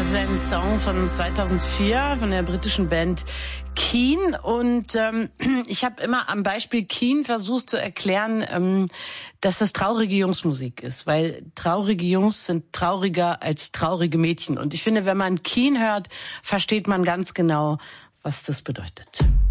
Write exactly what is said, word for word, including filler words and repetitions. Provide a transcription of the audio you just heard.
ist ein Song von zweitausendvier von der britischen Band Keane. Und ähm, ich habe immer am Beispiel Keane versucht zu erklären, ähm, dass das traurige Jungsmusik ist. Weil traurige Jungs sind trauriger als traurige Mädchen. Und ich finde, wenn man Keane hört, versteht man ganz genau, was das bedeutet.